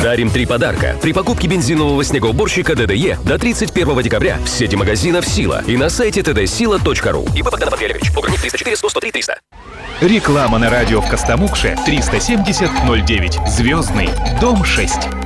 Дарим 3 подарка. При покупке бензинового снегоуборщика ДДЕ до 31 декабря в сети магазинов «Сила» и на сайте tdsila.ru. ИП Богданов Андрей Олегович. Пограничный 304 103 300. Реклама на радио в Костомукше 370 09. Звездный, дом 6.